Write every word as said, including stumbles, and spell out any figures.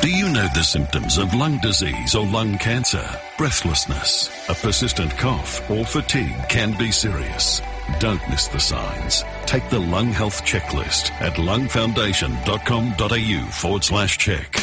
Do you know the symptoms of lung disease or lung cancer? Breathlessness, a persistent cough, or fatigue can be serious. Don't miss the signs. Take the Lung Health Checklist at lungfoundation.com.au forward slash check.